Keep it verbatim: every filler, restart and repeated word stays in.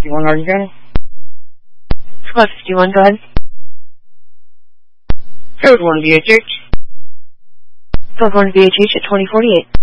fifty-one, Hardin County. Squad fifty-one, go ahead. Code one V H H. Code one V H H at twenty forty-eight.